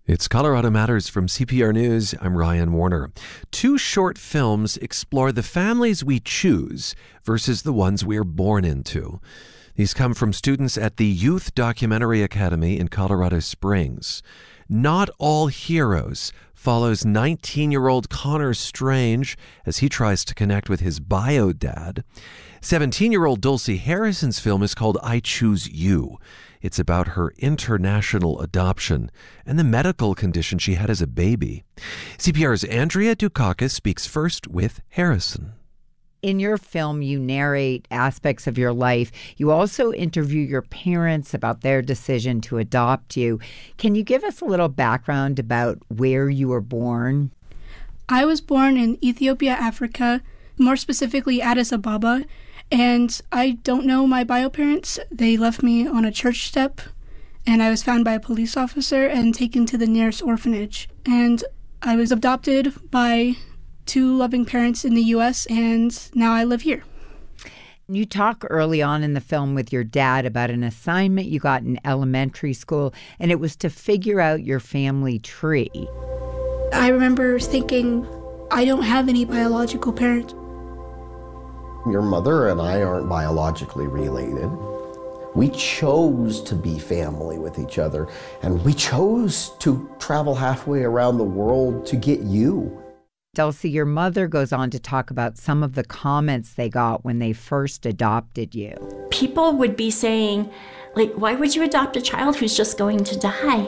It's Colorado Matters from CPR News. I'm Ryan Warner. 2 short films explore the families we choose versus the ones we are born into. These come from students at the Youth Documentary Academy in Colorado Springs. Not All Heroes follows 19-year-old Connor Strange as he tries to connect with his bio dad. 17-year-old Dulcie Harrison's film is called I Choose You. It's about her international adoption and the medical condition she had as a baby. CPR's Andrea Dukakis speaks first with Harrison. In your film, you narrate aspects of your life. You also interview your parents about their decision to adopt you. Can you give us a little background about where you were born? I was born in Ethiopia, Africa, more specifically Addis Ababa. And I don't know my bio parents. They left me on a church step, and I was found by a police officer and taken to the nearest orphanage. And I was adopted by 2 loving parents in the U.S., and now I live here. You talk early on in the film with your dad about an assignment you got in elementary school, and it was to figure out your family tree. I remember thinking, I don't have any biological parents. Your mother and I aren't biologically related. We chose to be family with each other, and we chose to travel halfway around the world to get you. Dulcie, your mother goes on to talk about some of the comments they got when they first adopted you. People would be saying, like, why would you adopt a child who's just going to die?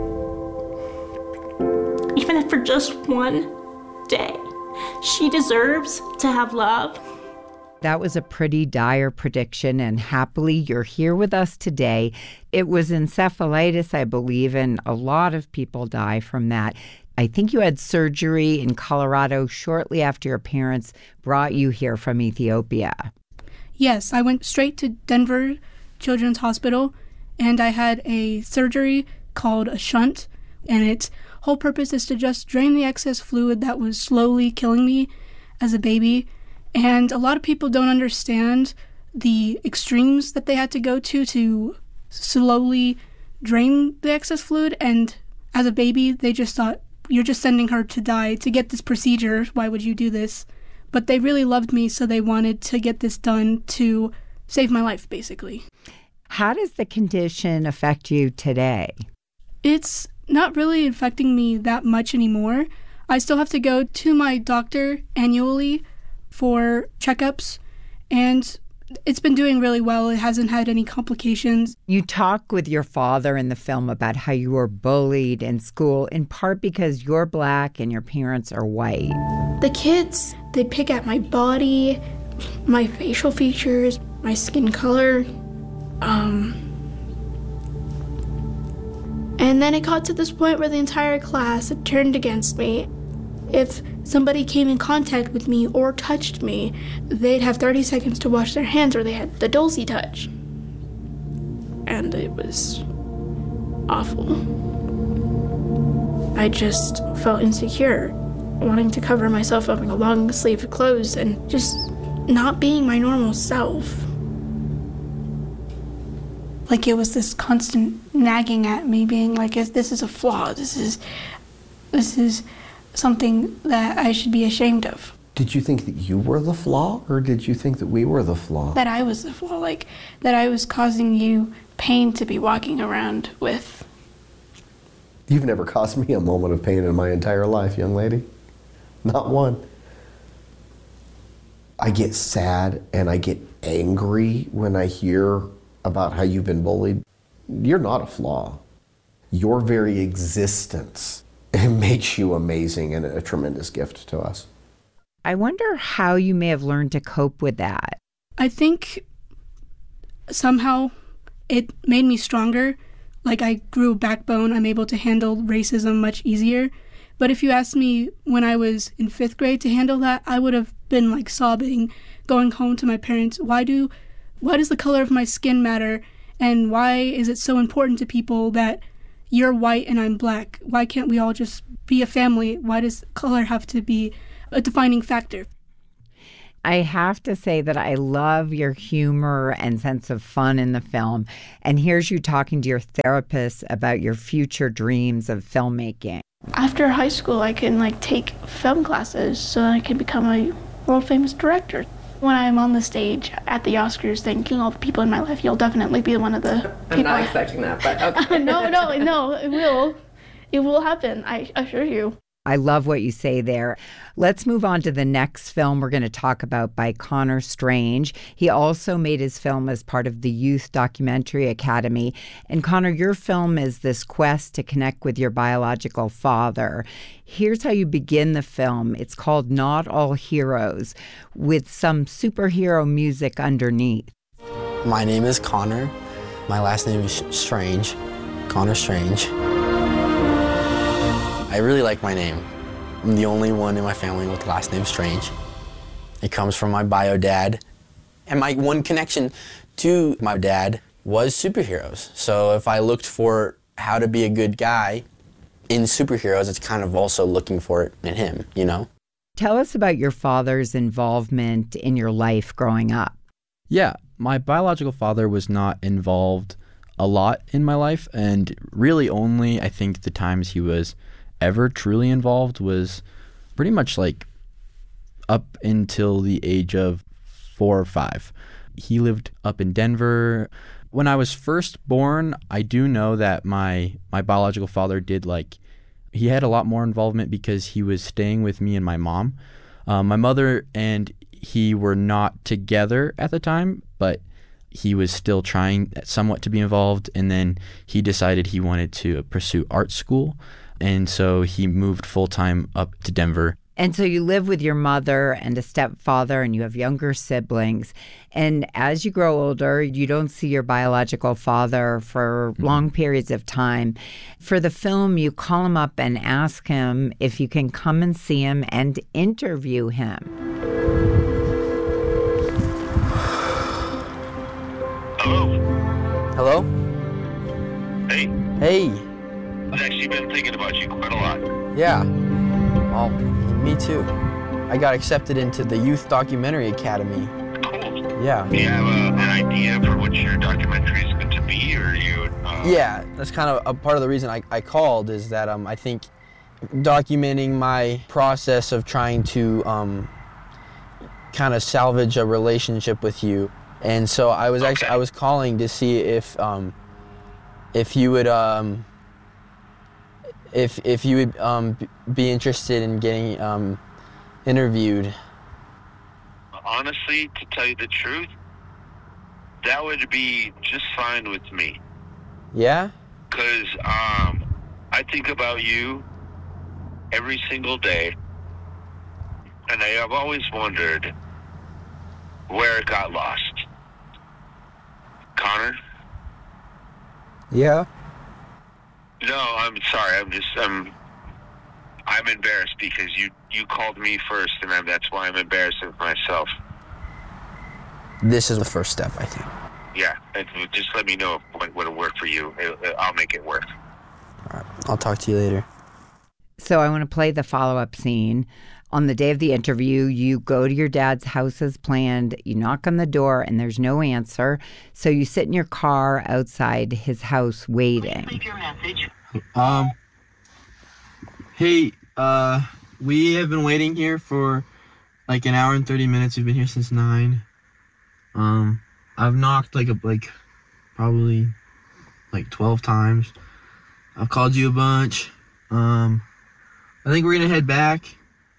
Even if for just one day. She deserves to have love. That was a pretty dire prediction, and happily you're here with us today. It was encephalitis, I believe, and a lot of people die from that. I think you had surgery in Colorado shortly after your parents brought you here from Ethiopia. Yes, I went straight to Denver Children's Hospital, and I had a surgery called a shunt, and its whole purpose is to just drain the excess fluid that was slowly killing me as a baby. And a lot of people don't understand the extremes that they had to go to slowly drain the excess fluid. And as a baby, they just thought, you're just sending her to die to get this procedure. Why would you do this? But they really loved me, so they wanted to get this done to save my life, basically. How does the condition affect you today? It's not really affecting me that much anymore. I still have to go to my doctor annually for checkups, and it's been doing really well. It hasn't had any complications. You talk with your father in the film about how you were bullied in school, in part because you're Black and your parents are white. The kids, they pick at my body, my facial features, my skin color. And then it got to this point where the entire class had turned against me. If somebody came in contact with me or touched me, they'd have 30 seconds to wash their hands, or they had the Dulcie touch. And it was awful. I just felt insecure, wanting to cover myself up in a long sleeve of clothes and just not being my normal self. Like it was this constant nagging at me, being like, this is a flaw, this is something that I should be ashamed of. Did you think that you were the flaw, or did you think that we were the flaw? That I was the flaw, like that I was causing you pain to be walking around with. You've never caused me a moment of pain in my entire life, young lady. Not one. I get sad and I get angry when I hear about how you've been bullied. You're not a flaw. Your very existence, it makes you amazing and a tremendous gift to us. I wonder how you may have learned to cope with that. I think somehow it made me stronger. Like I grew a backbone. I'm able to handle racism much easier. But if you asked me when I was in 5th grade to handle that, I would have been like sobbing, going home to my parents. Why does the color of my skin matter? And why is it so important to people that you're white and I'm Black? Why can't we all just be a family? Why does color have to be a defining factor? I have to say that I love your humor and sense of fun in the film. And here's you talking to your therapist about your future dreams of filmmaking. After high school, I can take film classes so that I can become a world famous director. When I'm on the stage at the Oscars thanking all the people in my life, you'll definitely be one of the people. I'm not expecting that, but okay. No, it will. It will happen, I assure you. I love what you say there. Let's move on to the next film we're going to talk about by Connor Strange. He also made his film as part of the Youth Documentary Academy. And Connor, your film is this quest to connect with your biological father. Here's how you begin the film. It's called Not All Heroes, with some superhero music underneath. My name is Connor. My last name is Strange. Connor Strange. I really like my name. I'm the only one in my family with the last name Strange. It comes from my bio dad. And my one connection to my dad was superheroes. So if I looked for how to be a good guy in superheroes, it's kind of also looking for it in him, you know? Tell us about your father's involvement in your life growing up. Yeah, my biological father was not involved a lot in my life, and really only I think the times he was ever truly involved was pretty much up until the age of 4 or 5. He lived up in Denver. When I was first born, I do know that my biological father did he had a lot more involvement because he was staying with me and my mom. My mother and he were not together at the time, but he was still trying somewhat to be involved, and then he decided he wanted to pursue art school. And so he moved full-time up to Denver. And so you live with your mother and a stepfather, and you have younger siblings. And as you grow older, you don't see your biological father for long periods of time. For the film, you call him up and ask him if you can come and see him and interview him. Hello? Hello? Hey, Hey. I've actually been thinking about you quite a lot. Yeah. Well, me too. I got accepted into the Youth Documentary Academy. Cool. Yeah. Do you have an idea for what your documentary is going to be, or you? Yeah, that's kind of a part of the reason I called is that I think documenting my process of trying to kind of salvage a relationship with you, and so I was I was calling to see if you would if you would be interested in getting interviewed. Honestly, to tell you the truth, that would be just fine with me. Yeah? Because I think about you every single day, and I have always wondered where it got lost. Connor? Yeah? No, I'm sorry. I'm embarrassed because you called me first, and that's why I'm embarrassed of myself. This is the first step, I think. Yeah, and just let me know when it'll work for you. I'll make it work. All right, I'll talk to you later. So I want to play the follow-up scene. On the day of the interview, you go to your dad's house as planned. You knock on the door, and there's no answer. So you sit in your car outside his house waiting. Please leave your message. Hey, we have been waiting here for like an hour and 30 minutes. We've been here since 9. I've knocked probably 12 times. I've called you a bunch. I think we're gonna head back.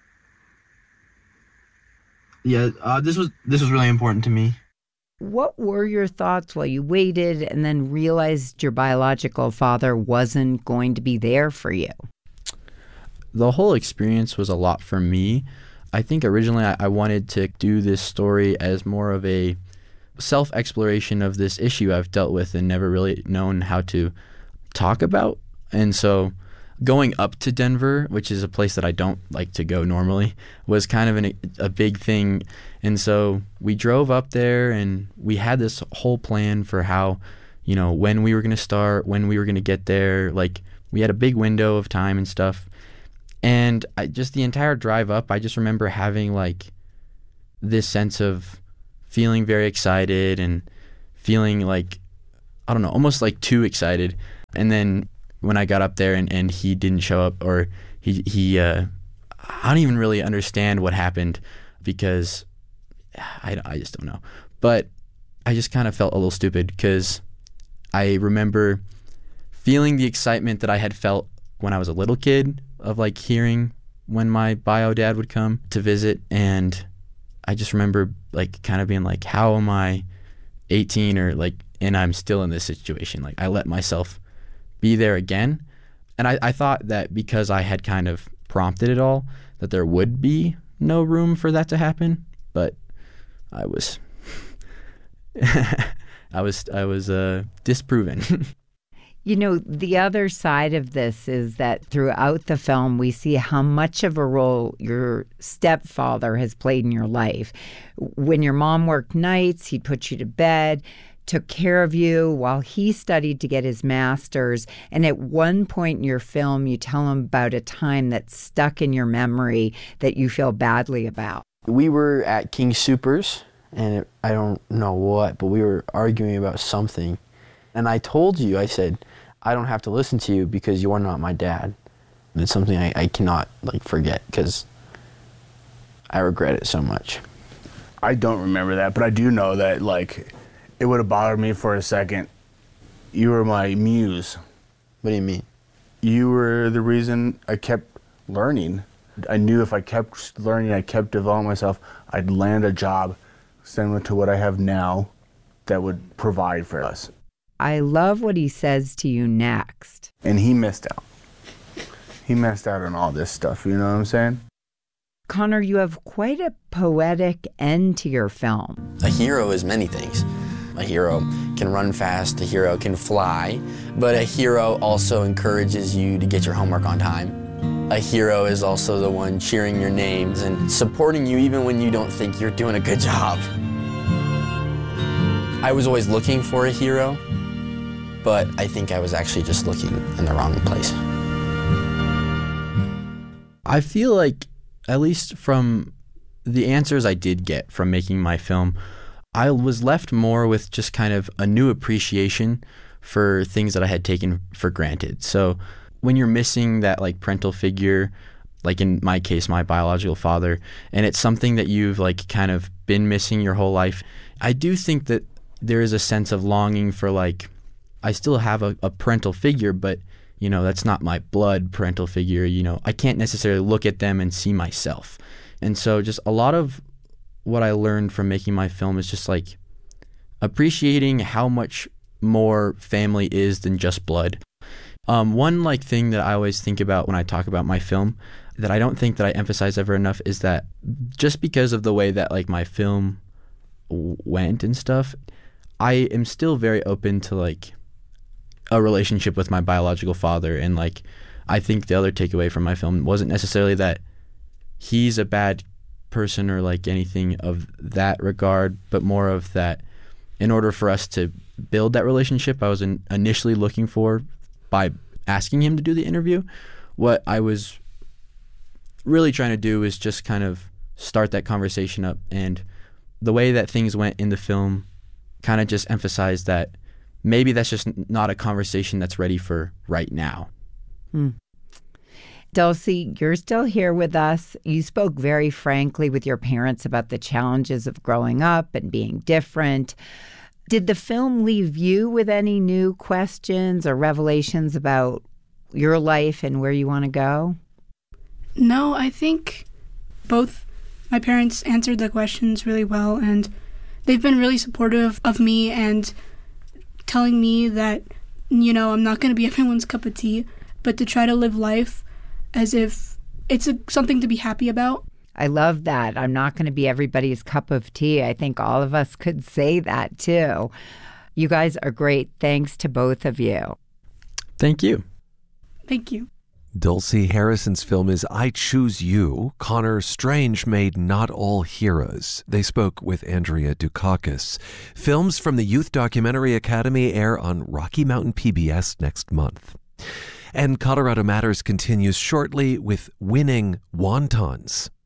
Yeah, this was really important to me. What were your thoughts while you waited and then realized your biological father wasn't going to be there for you? The whole experience was a lot for me. I think originally I wanted to do this story as more of a self-exploration of this issue I've dealt with and never really known how to talk about. And so going up to Denver, which is a place that I don't like to go normally, was kind of a big thing. And so we drove up there and we had this whole plan for how, when we were going to start, when we were going to get there. We had a big window of time and stuff. And the entire drive up, I just remember having this sense of feeling very excited and feeling like, I don't know, almost like too excited. And then when I got up there and he didn't show up, or he I don't even really understand what happened, because I just don't know. But I just kind of felt a little stupid, because I remember feeling the excitement that I had felt when I was a little kid of like hearing when my bio dad would come to visit. And I just remember like kind of being like, how am I 18 or like, and I'm still in this situation? Like, I let myself be there again. And I thought that because I had kind of prompted it all, that there would be no room for that to happen. But I was I was disproven. You know, the other side of this is that throughout the film, we see how much of a role your stepfather has played in your life. When your mom worked nights, he'd put you to bed, took care of you while he studied to get his master's. And at one point in your film, you tell him about a time that's stuck in your memory that you feel badly about. We were at King Soopers, and I don't know what, but we were arguing about something. And I told you, I said, I don't have to listen to you because you are not my dad. And it's something I cannot like forget, because I regret it so much. I don't remember that, but I do know that like it would have bothered me for a second. You were my muse. What do you mean? You were the reason I kept learning. I knew if I kept learning, I kept developing myself, I'd land a job similar to what I have now that would provide for us. I love what he says to you next. And he missed out. He missed out on all this stuff, you know what I'm saying? Connor, you have quite a poetic end to your film. A hero is many things. A hero can run fast, a hero can fly, but a hero also encourages you to get your homework on time. A hero is also the one cheering your names and supporting you even when you don't think you're doing a good job. I was always looking for a hero, but I think I was actually just looking in the wrong place. I feel like, at least from the answers I did get from making my film, I was left more with just kind of a new appreciation for things that I had taken for granted. So when you're missing that like parental figure, like in my case, my biological father, and it's something that you've like kind of been missing your whole life, I do think that there is a sense of longing for like, I still have a parental figure, but, you know, that's not my blood parental figure. You know, I can't necessarily look at them and see myself. And so just a lot of what I learned from making my film is just like appreciating how much more family is than just blood. One like thing that I always think about when I talk about my film that I don't think that I emphasize ever enough is that just because of the way that like my film went and stuff, I am still very open to like a relationship with my biological father. And like, I think the other takeaway from my film wasn't necessarily that he's a bad person or like anything of that regard, but more of that in order for us to build that relationship I was initially looking for by asking him to do the interview, what I was really trying to do is just kind of start that conversation up. And the way that things went in the film kind of just emphasized that maybe that's just not a conversation that's ready for right now. Dulcie, you're still here with us. You spoke very frankly with your parents about the challenges of growing up and being different. Did the film leave you with any new questions or revelations about your life and where you want to go? No, I think both my parents answered the questions really well, and they've been really supportive of me and telling me that, you know, I'm not going to be everyone's cup of tea, but to try to live life as if it's something to be happy about. I love that. I'm not going to be everybody's cup of tea. I think all of us could say that too. You guys are great. Thanks to both of you. Thank you. Thank you. Dulcie Harrison's film is I Choose You. Connor Strange made Not All Heroes. They spoke with Andrea Dukakis. Films from the Youth Documentary Academy air on Rocky Mountain PBS next month. And Colorado Matters continues shortly with Winning Wontons.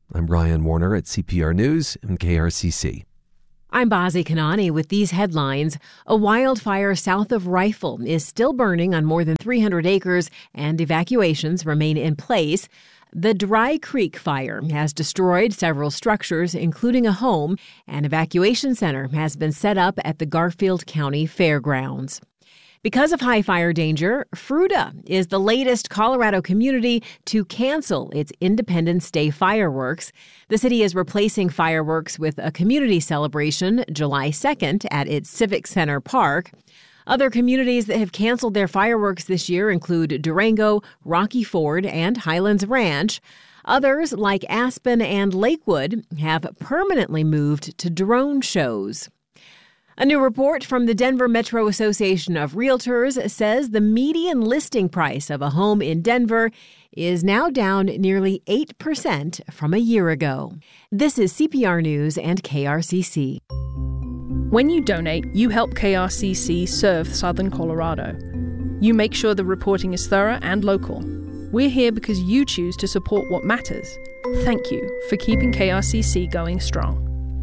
I'm Ryan Warner at CPR News and KRCC. I'm Bazi Kanani with these headlines. A wildfire south of Rifle is still burning on more than 300 acres, and evacuations remain in place. The Dry Creek fire has destroyed several structures, including a home. An evacuation center has been set up at the Garfield County Fairgrounds. Because of high fire danger, Fruita is the latest Colorado community to cancel its Independence Day fireworks. The city is replacing fireworks with a community celebration July 2nd at its Civic Center Park. Other communities that have canceled their fireworks this year include Durango, Rocky Ford, and Highlands Ranch. Others, like Aspen and Lakewood, have permanently moved to drone shows. A new report from the Denver Metro Association of Realtors says the median listing price of a home in Denver is now down nearly 8% from a year ago. This is CPR News and KRCC. When you donate, you help KRCC serve Southern Colorado. You make sure the reporting is thorough and local. We're here because you choose to support what matters. Thank you for keeping KRCC going strong.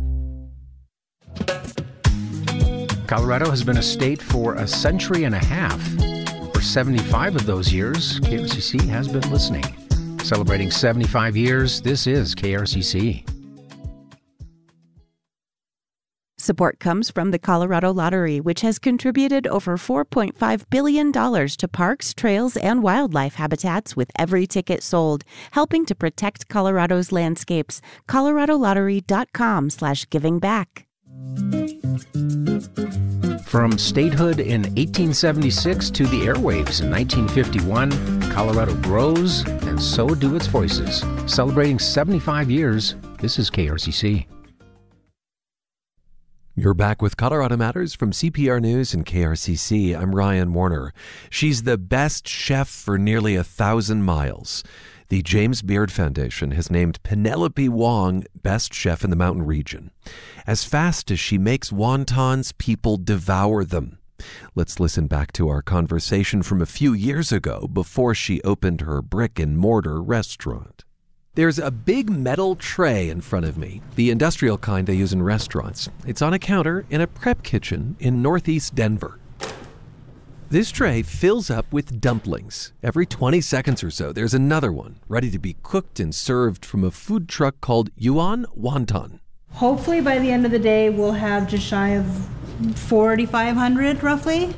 Colorado has been a state for a century and a half. For 75 of those years, KRCC has been listening. Celebrating 75 years, this is KRCC. Support comes from the Colorado Lottery, which has contributed over $4.5 billion to parks, trails, and wildlife habitats with every ticket sold, helping to protect Colorado's landscapes. coloradolottery.com/givingback. From statehood in 1876 to the airwaves in 1951, Colorado grows, and so do its voices. Celebrating 75 years, this is KRCC. You're back with Colorado Matters from CPR News and KRCC. I'm Ryan Warner. She's the best chef for nearly 1,000 miles. The James Beard Foundation has named Penelope Wong Best Chef in the Mountain Region. As fast as she makes wontons, people devour them. Let's listen back to our conversation from a few years ago before she opened her brick-and-mortar restaurant. There's a big metal tray in front of me, the industrial kind they use in restaurants. It's on a counter in a prep kitchen in northeast Denver. This tray fills up with dumplings. Every 20 seconds or so, there's another one ready to be cooked and served from a food truck called Yuan Wonton. Hopefully by the end of the day, we'll have just shy of 4,500 roughly.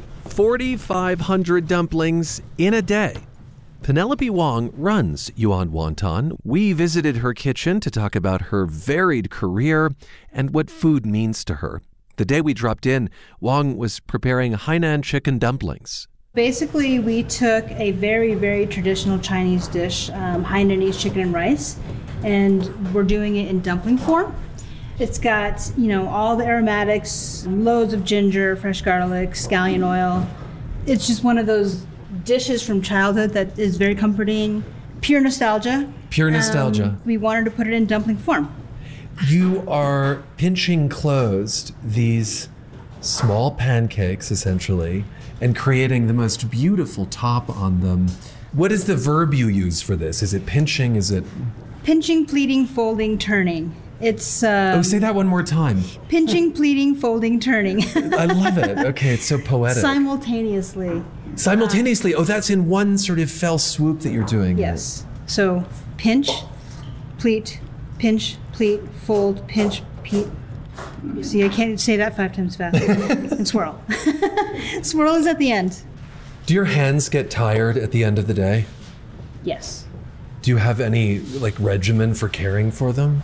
4,500 dumplings in a day. Penelope Wong runs Yuan Wonton. We visited her kitchen to talk about her varied career and what food means to her. The day we dropped in, Wong was preparing Hainan chicken dumplings. Basically, we took a very, very traditional Chinese dish, Hainanese chicken and rice, and we're doing it in dumpling form. It's got, all the aromatics, loads of ginger, fresh garlic, scallion oil. It's just one of those dishes from childhood that is very comforting. Pure nostalgia. Pure nostalgia. We wanted to put it in dumpling form. You are pinching closed these small pancakes, essentially, and creating the most beautiful top on them. What is the verb you use for this? Is it pinching? Is it... Pinching, pleating, folding, turning. It's... say that one more time. Pinching, pleating, folding, turning. I love it. Okay, it's so poetic. Simultaneously. Simultaneously. That's in one sort of fell swoop that you're doing. Yes. So, pinch, pleat, pinch, pleat, fold, pinch, pleat. See, I can't say that 5 times fast. And swirl. Swirl is at the end. Do your hands get tired at the end of the day? Yes. Do you have any, regimen for caring for them?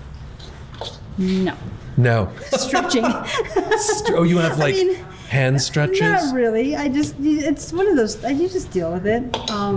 No. No. Stretching. You have, hand stretches? Not really. It's one of those, you just deal with it.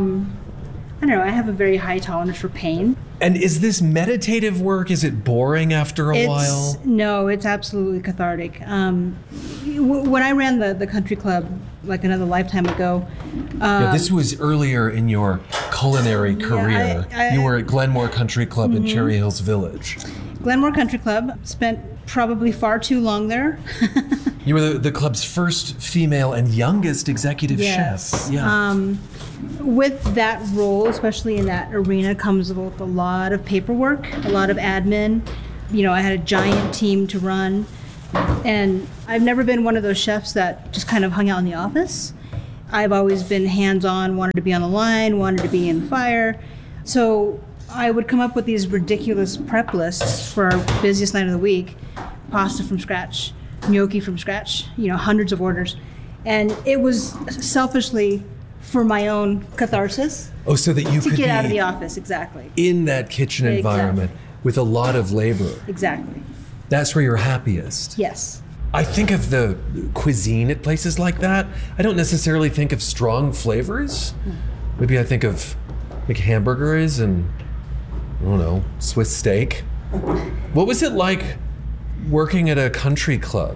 I don't know, I have a very high tolerance for pain. And is this meditative work? Is it boring after a while? No, it's absolutely cathartic. When I ran the country club, another lifetime ago. This was earlier in your culinary career. You were at Glenmore Country Club in Cherry Hills Village. Glenmore Country Club, spent probably far too long there. You were the club's first female and youngest executive chef. Yeah. With that role, especially in that arena, comes with a lot of paperwork, a lot of admin. You know, I had a giant team to run. And I've never been one of those chefs that just kind of hung out in the office. I've always been hands-on, wanted to be on the line, wanted to be in fire. So I would come up with these ridiculous prep lists for our busiest night of the week. Pasta from scratch, gnocchi from scratch, you know, hundreds of orders. And it was selfishly for my own catharsis. Oh, so that you to could get be out of the office, exactly. in that kitchen environment with a lot of labor. Exactly. That's where you're happiest. Yes. I think of the cuisine at places like that. I don't necessarily think of strong flavors. Maybe I think of like hamburgers and, I don't know, Swiss steak. What was it like working at a country club?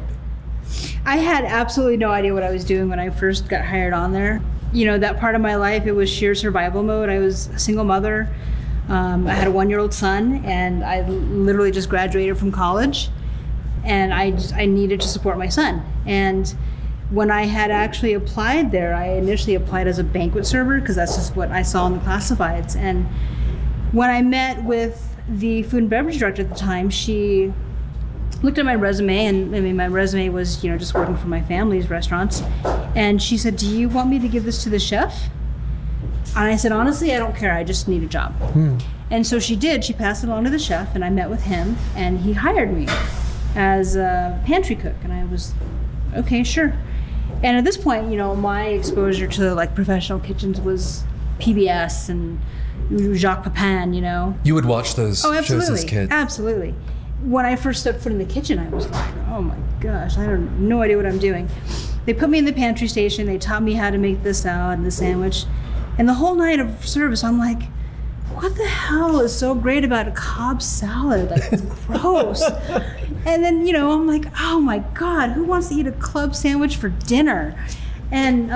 I had absolutely no idea what I was doing when I first got hired on there. You know, that part of my life, it was sheer survival mode. I was a single mother. I had a 1-year-old son, and I literally just graduated from college, and I needed to support my son. And when I had actually applied there, I initially applied as a banquet server because that's just what I saw in the classifieds. And when I met with the food and beverage director at the time, she looked at my resume, and I mean, my resume was, you know, just working for my family's restaurants. And she said, "Do you want me to give this to the chef?" And I said, "Honestly, I don't care. I just need a job." And so she did. She passed it along to the chef, and I met with him, and he hired me as a pantry cook. And I was, okay, sure. And at this point, you know, my exposure to like professional kitchens was PBS and Jacques Pepin, you know. You would watch those shows as kids? Absolutely. When I first stepped foot in the kitchen, I was like, oh my gosh, I have no idea what I'm doing. They put me in the pantry station. They taught me how to make the salad and the sandwich. And the whole night of service, I'm like, what the hell is so great about a Cobb salad? Like, it's gross. And then, you know, I'm like, oh my God, who wants to eat a club sandwich for dinner? And,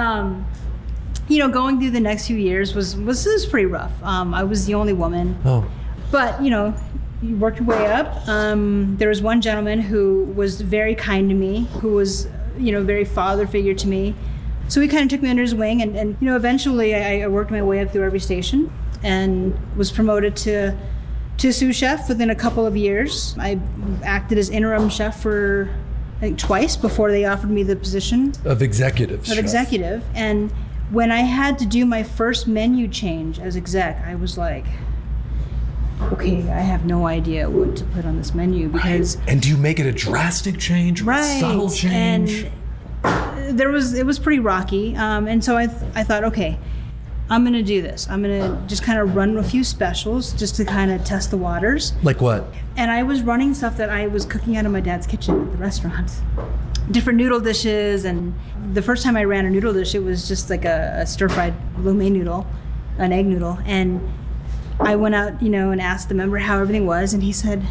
you know, going through the next few years was pretty rough. I was the only woman. Oh. But, you know, you worked your way up. There was one gentleman who was very kind to me, who was, you know, very father figure to me. So he kind of took me under his wing, and you know, eventually I worked my way up through every station and was promoted to sous chef within a couple of years. I acted as interim chef for, I think, twice before they offered me the position of executive chef. Executive. And when I had to do my first menu change as exec, I was like, okay, I have no idea what to put on this menu because... Right. And do you make it a drastic change or a subtle change? And it was pretty rocky. And so I thought, okay, I'm going to do this. I'm going to just kind of run a few specials just to kind of test the waters. Like what? And I was running stuff that I was cooking out of my dad's kitchen at the restaurant. Different noodle dishes. And the first time I ran a noodle dish, it was just like a stir-fried lo mein noodle, an egg noodle. And I went out, you know, and asked the member how everything was. And he said,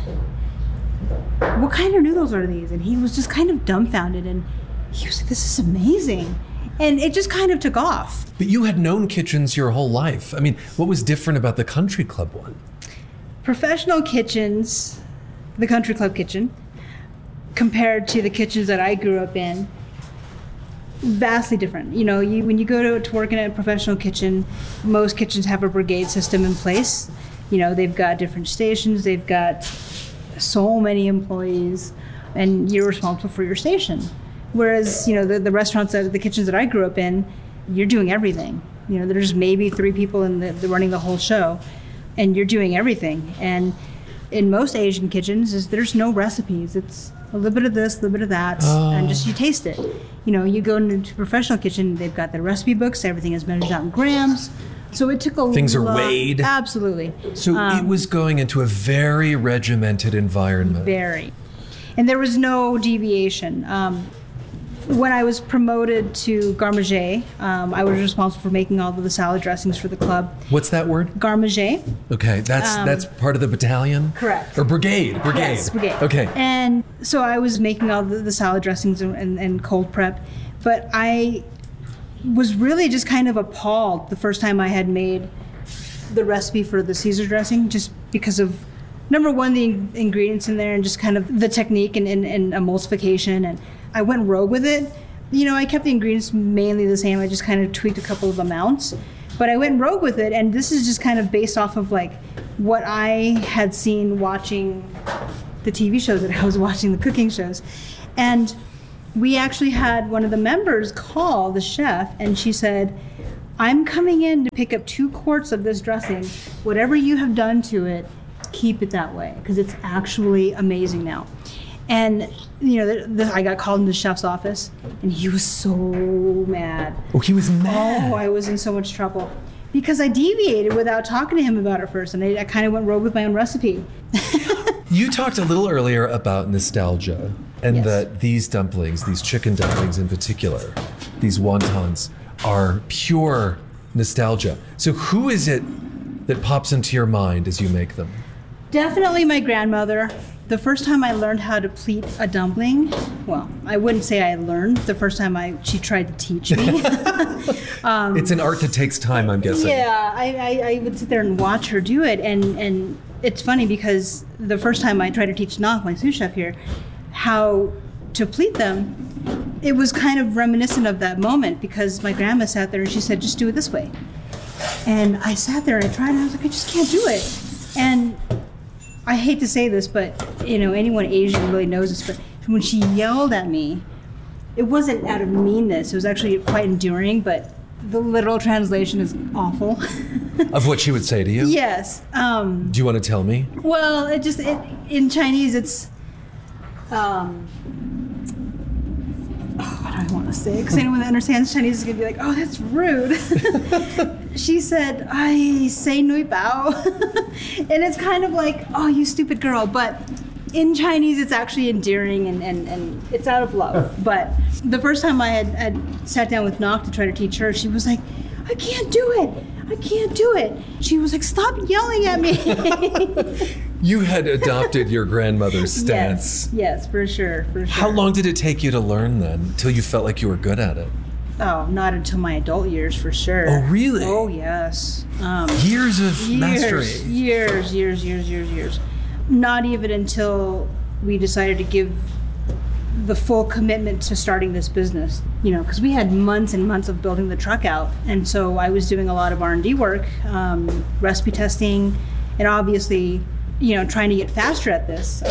what kind of noodles are these? And he was just kind of dumbfounded. And he was like, this is amazing. And it just kind of took off. But you had known kitchens your whole life. I mean, what was different about the country club one? Professional kitchens, the country club kitchen, compared to the kitchens that I grew up in, vastly different. You know, when you go to work in a professional kitchen, most kitchens have a brigade system in place. You know, they've got different stations, they've got so many employees, and you're responsible for your station. Whereas, you know, the restaurants, the kitchens that I grew up in, you're doing everything. You know, there's maybe 3 people running the whole show, and you're doing everything. And in most Asian kitchens, there's no recipes. It's a little bit of this, a little bit of that, and just you taste it. You know, you go into a professional kitchen, they've got their recipe books, everything is measured out in grams. So it took a Things are weighed. Absolutely. So it was going into a very regimented environment. Very. And there was no deviation. When I was promoted to garde manger, I was responsible for making all of the salad dressings for the club. What's that word? Garde manger. Okay, that's part of the battalion? Correct. Or brigade? Yes, brigade. Okay. And so I was making all the salad dressings and cold prep, but I was really just kind of appalled the first time I had made the recipe for the Caesar dressing, just because of, number one, the ingredients in there and just kind of the technique and emulsification. And I went rogue with it. I kept the ingredients mainly the same. I just kind of tweaked a couple of amounts. But I went rogue with it, and this is just kind of based off of like what I had seen watching the TV shows that I was watching, the cooking shows. And we actually had one of the members call the chef, and she said, I'm coming in to pick up 2 quarts of this dressing. Whatever you have done to it, keep it that way, because it's actually amazing now. And, I got called into the chef's office, and he was so mad. Oh, he was mad? Oh, I was in so much trouble. Because I deviated without talking to him about it first, and I kind of went rogue with my own recipe. You talked a little earlier about nostalgia, and that these dumplings, these chicken dumplings in particular, these wontons, are pure nostalgia. So who is it that pops into your mind as you make them? Definitely my grandmother. The first time I learned how to pleat a dumpling, well, I wouldn't say I learned. The first time she tried to teach me. It's an art that takes time, I'm guessing. Yeah, I would sit there and watch her do it. And it's funny because the first time I tried to teach Nak, my sous chef here, how to pleat them, it was kind of reminiscent of that moment because my grandma sat there and she said, just do it this way. And I sat there and I tried and I was like, I just can't do it. And I hate to say this, but anyone Asian really knows this, but when she yelled at me, it wasn't out of meanness. It was actually quite enduring, but the literal translation is awful. Of what she would say to you? Yes. Do you want to tell me? Well, in Chinese, it's what do I want to say? Because anyone that understands Chinese is going to be like, oh, that's rude. She said, I say nui bao. And it's kind of like, oh, you stupid girl. But in Chinese, it's actually endearing and it's out of love. But the first time I had sat down with Nok to try to teach her, she was like, I can't do it. I can't do it. She was like, stop yelling at me. You had adopted your grandmother's stance. Yes, for sure. How long did it take you to learn then, until you felt like you were good at it? Oh, not until my adult years, for sure. Oh, really? Oh, yes. Years of mastery. Years. Not even until we decided to give the full commitment to starting this business, because we had months and months of building the truck out. And so I was doing a lot of R&D work, recipe testing, and obviously, trying to get faster at this.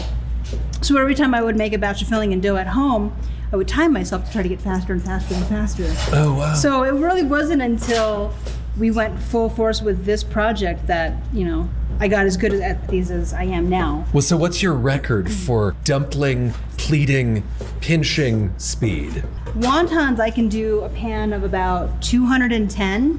So every time I would make a batch of filling and dough at home, I would time myself to try to get faster and faster and faster. Oh, wow. So it really wasn't until we went full force with this project that, I got as good at these as I am now. Well, so what's your record for dumpling, pleating, pinching speed? Wontons, I can do a pan of about 210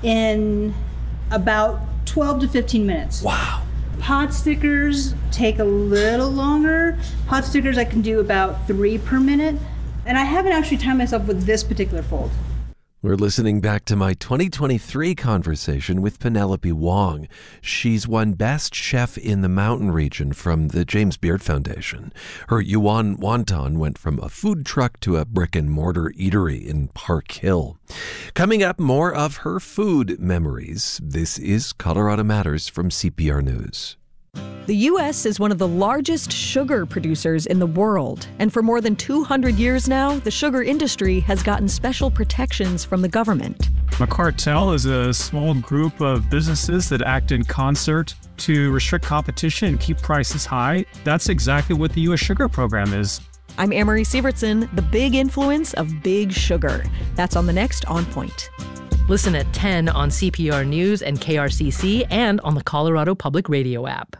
in about 12 to 15 minutes. Wow. Pot stickers take a little longer. Pot stickers I can do about 3 per minute. And I haven't actually timed myself with this particular fold. We're listening back to my 2023 conversation with Penelope Wong. She's won Best Chef in the Mountain Region from the James Beard Foundation. Her Yuan Wonton went from a food truck to a brick-and-mortar eatery in Park Hill. Coming up, more of her food memories. This is Colorado Matters from CPR News. The U.S. is one of the largest sugar producers in the world, and for more than 200 years now, the sugar industry has gotten special protections from the government. A cartel is a small group of businesses that act in concert to restrict competition and keep prices high. That's exactly what the U.S. Sugar Program is. I'm Amory Sievertson, the big influence of Big Sugar. That's on the next On Point. Listen at 10 on CPR News and KRCC and on the Colorado Public Radio app.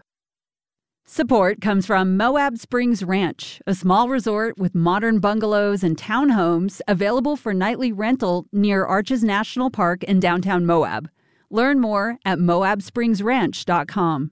Support comes from Moab Springs Ranch, a small resort with modern bungalows and townhomes available for nightly rental near Arches National Park in downtown Moab. Learn more at moabspringsranch.com.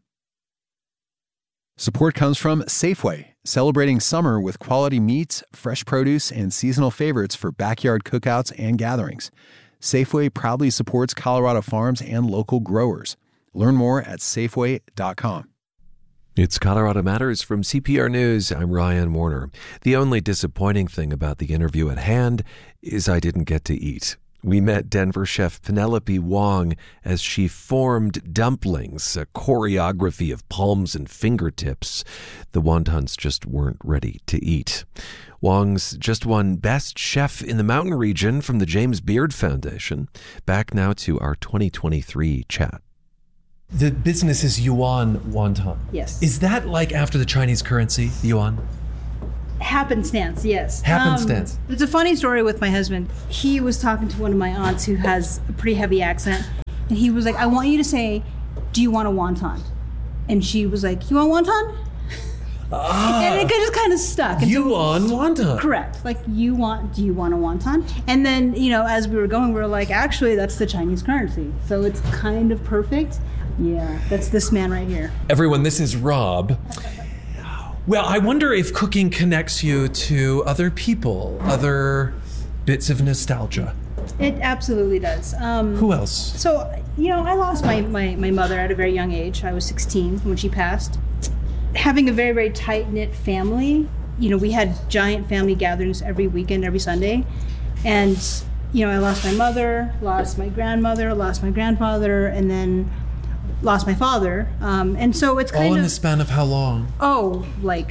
Support comes from Safeway, celebrating summer with quality meats, fresh produce, and seasonal favorites for backyard cookouts and gatherings. Safeway proudly supports Colorado farms and local growers. Learn more at safeway.com. It's Colorado Matters from CPR News. I'm Ryan Warner. The only disappointing thing about the interview at hand is I didn't get to eat. We met Denver chef Penelope Wong as she formed dumplings, a choreography of palms and fingertips. The wontons just weren't ready to eat. Wong's just won Best Chef in the Mountain Region from the James Beard Foundation. Back now to our 2023 chat. The business is yuan wonton. Yes. Is that like after the Chinese currency, the yuan? Happenstance, yes. Happenstance. It's a funny story with my husband. He was talking to one of my aunts who has a pretty heavy accent, and he was like, I want you to say, do you want a wonton? And she was like, you want wonton? And it just kind of stuck. And yuan wonton. Correct. Like, do you want a wonton? And then, as we were going, we were like, actually, that's the Chinese currency. So it's kind of perfect. Yeah, that's this man right here. Everyone, this is Rob. Well, I wonder if cooking connects you to other people, other bits of nostalgia. It absolutely does. Who else? So, I lost my mother at a very young age. I was 16 when she passed. Having a very, very tight-knit family, we had giant family gatherings every weekend, every Sunday. And, I lost my mother, lost my grandmother, lost my grandfather, and then lost my father. And so it's kind of... All in the span of how long? Oh, like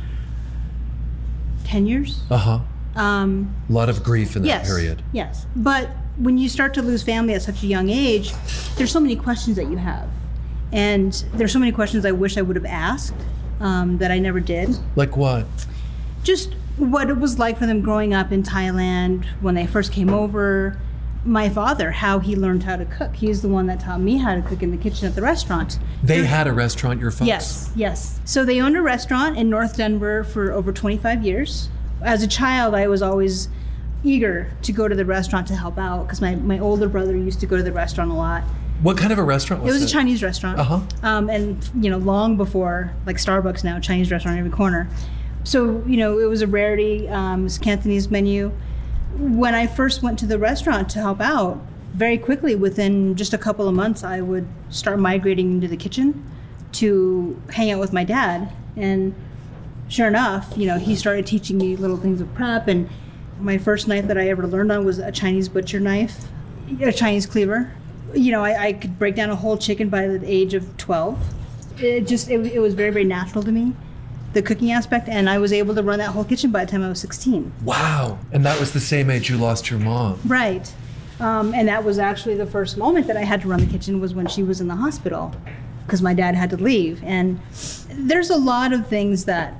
10 years. Uh-huh. A lot of grief in that period. Yes. But when you start to lose family at such a young age, there's so many questions that you have. And there's so many questions I wish I would have asked that I never did. Like what? Just what it was like for them growing up in Thailand when they first came over. My father, how he learned how to cook. He's the one that taught me how to cook in the kitchen at the restaurant. They had a restaurant, your folks? Yes. So they owned a restaurant in North Denver for over 25 years. As a child, I was always eager to go to the restaurant to help out because my older brother used to go to the restaurant a lot. What kind of a restaurant was it? It was a Chinese restaurant. Uh-huh. And, long before, like Starbucks now, Chinese restaurant on every corner. So, it was a rarity. It was a Cantonese menu. When I first went to the restaurant to help out, very quickly, within just a couple of months, I would start migrating into the kitchen to hang out with my dad. And sure enough, he started teaching me little things of prep. And my first knife that I ever learned on was a Chinese butcher knife, a Chinese cleaver. I could break down a whole chicken by the age of 12. It was very, very natural to me, the cooking aspect, and I was able to run that whole kitchen by the time I was 16. Wow. And that was the same age you lost your mom. Right. And that was actually the first moment that I had to run the kitchen was when she was in the hospital because my dad had to leave. And there's a lot of things that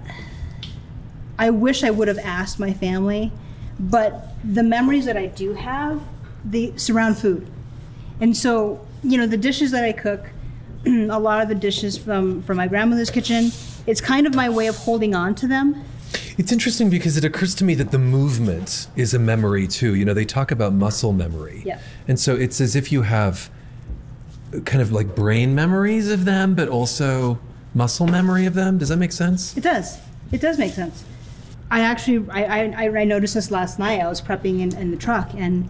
I wish I would have asked my family, but the memories that I do have, they surround food. And so, the dishes that I cook, a lot of the dishes from my grandmother's kitchen, it's kind of my way of holding on to them. It's interesting because it occurs to me that the movement is a memory too. They talk about muscle memory. Yeah. And so it's as if you have kind of like brain memories of them, but also muscle memory of them. Does that make sense? It does. It does make sense. I noticed this last night. I was prepping in the truck, and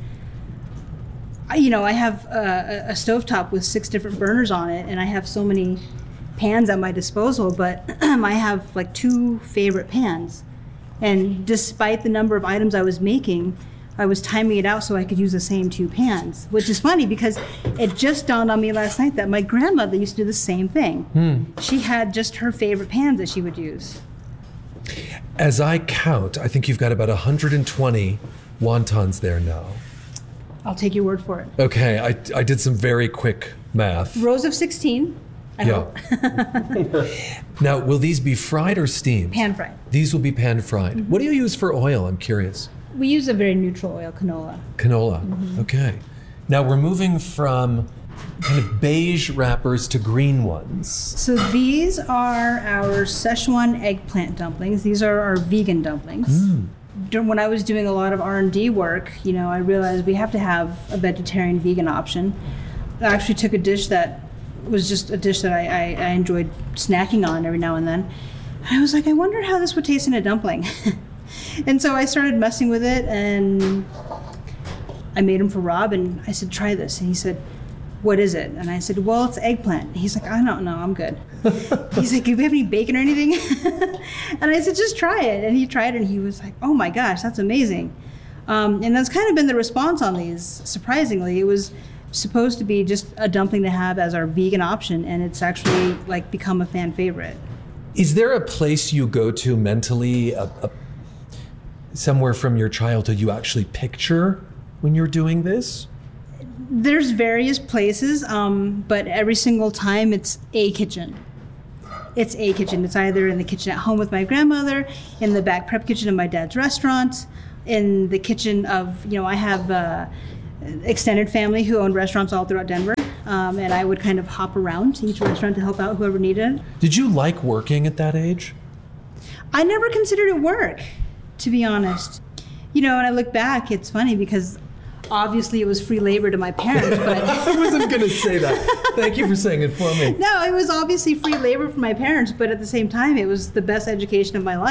I have a stovetop with 6 different burners on it, and I have so many pans at my disposal, but I have like 2 favorite pans. And despite the number of items I was making, I was timing it out so I could use the same 2 pans, which is funny because it just dawned on me last night that my grandmother used to do the same thing. She had just her favorite pans that she would use. As I count, I think you've got about 120 wontons there now. I'll take your word for it. Okay, I did some very quick math. Rows of 16. I hope. Now, will these be fried or steamed? Pan fried. These will be pan fried. Mm-hmm. What do you use for oil? I'm curious. We use a very neutral oil, canola. Canola. Mm-hmm. Okay. Now we're moving from kind of beige wrappers to green ones. So these are our Szechuan eggplant dumplings. These are our vegan dumplings. When I was doing a lot of R&D work, I realized we have to have a vegetarian vegan option. I actually took a dish that was just a dish that I enjoyed snacking on every now and then. And I was like, I wonder how this would taste in a dumpling. And so I started messing with it, and I made them for Rob, and I said, try this. And he said, what is it? And I said, well, it's eggplant. He's like, I don't know, I'm good. He's like, do we have any bacon or anything? And I said, just try it. And he tried it, and he was like, oh my gosh, that's amazing. And that's kind of been the response on these. Surprisingly, it was supposed to be just a dumpling to have as our vegan option, and it's actually like become a fan favorite. Is there a place you go to mentally, somewhere from your childhood you actually picture when you're doing this? There's various places, but every single time it's a kitchen. It's a kitchen. It's either in the kitchen at home with my grandmother, in the back prep kitchen of my dad's restaurant, in the kitchen of, I have extended family who owned restaurants all throughout Denver, and I would kind of hop around to each restaurant to help out whoever needed it. Did you like working at that age? I never considered it work, to be honest. When I look back, it's funny because obviously it was free labor to my parents, but I wasn't going to say that. Thank you for saying it for me. No, it was obviously free labor for my parents, but at the same time, it was the best education of my life.